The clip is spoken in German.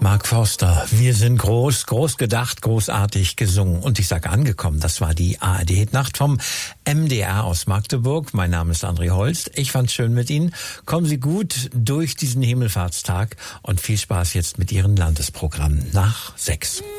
Mark Forster, wir sind groß, groß gedacht, großartig gesungen. Und ich sage angekommen, das war die ARD-Hitnacht vom MDR aus Magdeburg. Mein Name ist André Holst. Ich fand's schön mit Ihnen. Kommen Sie gut durch diesen Himmelfahrtstag und viel Spaß jetzt mit Ihren Landesprogrammen nach 6.